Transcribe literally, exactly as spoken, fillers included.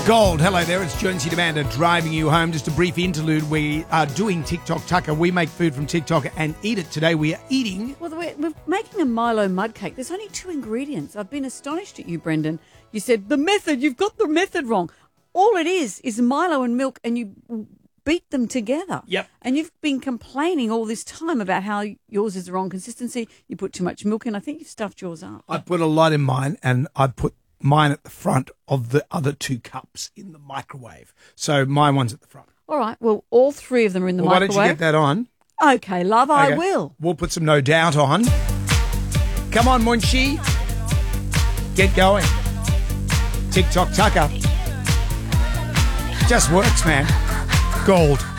Gold, hello there, it's Jonesy Demander driving you home. Just a brief interlude. We are doing TikTok Tucker. We make food from TikTok and eat it. Today we are eating... Well, we're, we're making a Milo mud cake. There's only two ingredients. I've been astonished at you, Brendan. You said, the method, you've got the method wrong. All it is is Milo and milk, and you beat them together. Yep. And you've been complaining all this time about how yours is the wrong consistency. You put too much milk in. I think you've stuffed yours up. I put a lot in mine, and I put mine at the front of the other two cups in the microwave. So my one's at the front. All right. Well, all three of them are in the well, microwave. Why don't you get that on? Okay, love, I Okay. will. We'll put some No Doubt on. Come on, Munchie. Get going. TikTok Tucker. Just works, man. Gold.